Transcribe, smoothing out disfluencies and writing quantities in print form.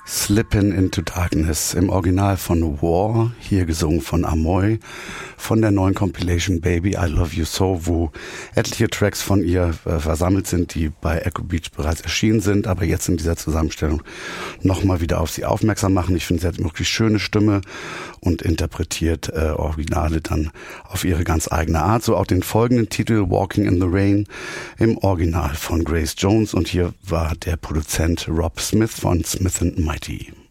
Slippin' into Darkness, im Original von War, hier gesungen von Amoy, von der neuen Compilation Baby I Love You So, wo etliche Tracks von ihr versammelt sind, die bei Echo Beach bereits erschienen sind, aber jetzt in dieser Zusammenstellung nochmal wieder auf sie aufmerksam machen. Ich finde, sie hat eine wirklich schöne Stimme und interpretiert Originale dann auf ihre ganz eigene Art. So auch den folgenden Titel Walking in the Rain im Original von Grace Jones, und hier war der Produzent Rob Smith von Smith & Mighty.